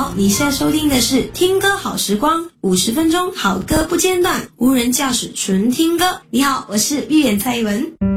好，你现在收听的是听歌好时光，50分钟好歌不间断，无人驾驶纯听歌。你好，我是预言蔡依文。